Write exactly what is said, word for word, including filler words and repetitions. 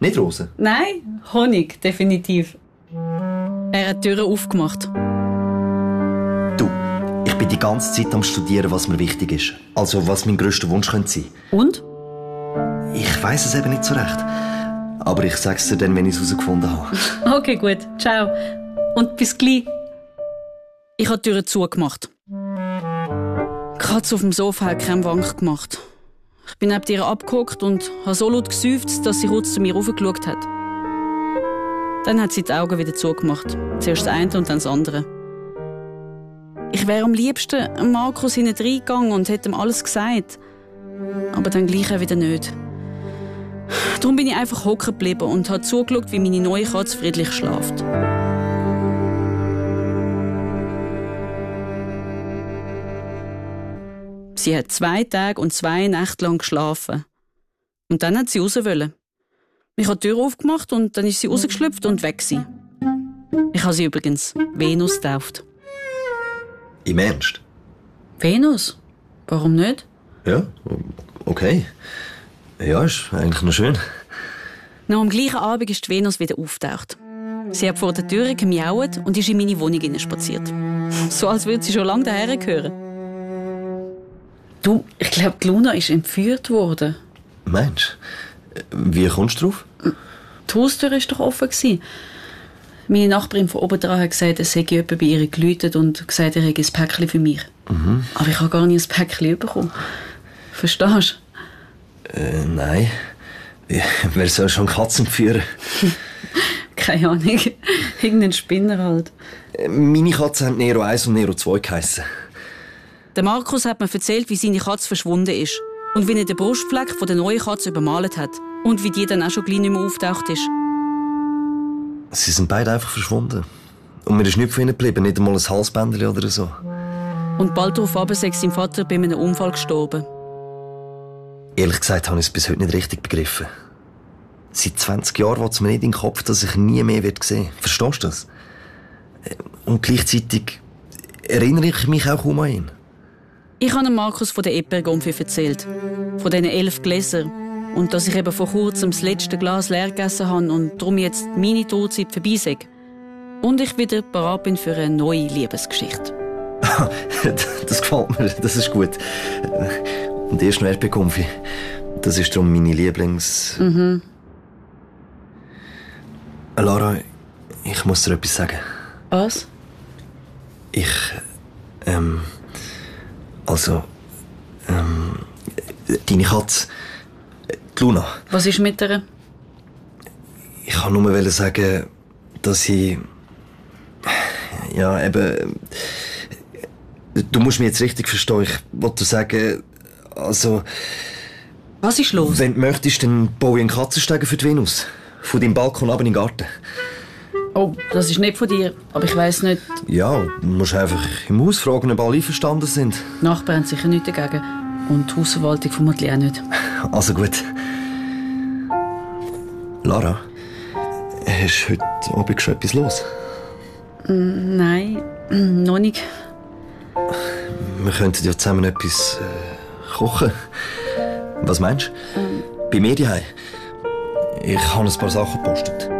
Nicht Rosen? Nein, Honig, definitiv. Er hat die Türen aufgemacht. Du, ich bin die ganze Zeit am Studieren, was mir wichtig ist. Also, was mein grösster Wunsch könnte sein. Und? Ich weiss es eben nicht so recht. Aber ich sag's dir dann, wenn ich es herausgefunden habe. Okay, gut. Ciao. Und bis gleich. Ich habe die Türen zugemacht. Die Katze auf dem Sofa hat keinen Wank gemacht. Ich bin neben ihr abgehockt und habe so laut geseufzt, dass sie kurz zu mir raufgeschaut hat. Dann hat sie die Augen wieder zugemacht. Zuerst das eine und dann das andere. Ich wäre am liebsten Markus hinten reingegangen und hätte ihm alles gesagt. Aber dann gleich auch wieder nicht. Darum bin ich einfach hocken geblieben und habe zugeschaut, wie meine neue Katze friedlich schläft. Sie hat zwei Tage und zwei Nächte lang geschlafen. Und dann hat sie raus wollen. Ich habe die Tür aufgemacht und dann ist sie rausgeschlüpft und weg gewesen. Ich habe sie übrigens Venus getauft. Im Ernst? Venus? Warum nicht? Ja, okay. Ja, ist eigentlich noch schön. Noch am gleichen Abend ist die Venus wieder aufgetaucht. Sie hat vor der Tür gemiaut und ist in meine Wohnung hineinspaziert. So, als würde sie schon lange daher gehören. Du, ich glaube, die Luna ist entführt worden. Meinst du? Wie kommst du drauf? Die Haustür war doch offen. Meine Nachbarin von oben dran hat gesagt, es hätte jemand bei ihr geläutet und gesagt, er hätte ein Päckchen für mich. Mhm. Aber ich habe gar nicht ein Päckchen bekommen. Verstehst du? Äh, nein. Wer soll schon Katzen führen? Keine Ahnung. Irgendein Spinner halt. Meine Katzen haben Nero eins und Nero zwei geheissen. Der Markus hat mir erzählt, wie seine Katze verschwunden ist. Und wie er den Brustfleck von der neuen Katze übermalt hat. Und wie die dann auch schon gleich nicht mehr auftaucht ist. Sie sind beide einfach verschwunden. Und mir ist nichts von ihnen geblieben, nicht einmal ein Halsbändchen oder so. Und bald darauf aber sei sein Vater bei einem Unfall gestorben. Ehrlich gesagt habe ich es bis heute nicht richtig begriffen. Seit zwanzig Jahren will es mir nicht in den Kopf, dass ich nie mehr sehen werde. Verstehst du das? Und gleichzeitig erinnere ich mich auch kaum an ihn. Ich habe Markus von der Epergonfi erzählt. Von diesen elf Gläsern. Und dass ich eben vor kurzem das letzte Glas leer gegessen habe und darum jetzt meine Todzeit vorbei sei. Und ich wieder bereit bin für eine neue Liebesgeschichte. Das gefällt mir, das ist gut. Und erst noch Erdbeerkonfi. Das ist darum meine Lieblings... Mhm. Lara, ich muss dir etwas sagen. Was? Ich... Ähm... Also... Ähm... Deine Katze... Die Luna. Was ist mit ihr? Ich kann nur sagen, dass ich... Ja, eben... Du musst mich jetzt richtig verstehen. Ich wollte sagen... Also... Was ist los? Wenn du möchtest, dann baue ich einen Katzensteiger für die Venus. Von deinem Balkon ab in den Garten. Oh, das ist nicht von dir. Aber ich weiss nicht... Ja, du musst einfach im Haus fragen, ob alle einverstanden sind. Die Nachbarn haben sicher nichts dagegen. Und die Hausverwaltung vermutlich auch nicht. Also gut. Lara, hast du heute Abend schon etwas los? Nein, noch nicht. Wir könnten ja zusammen etwas äh, kochen. Was meinst du? Ähm. Bei mir daheim. Ich habe ein paar Sachen gepostet.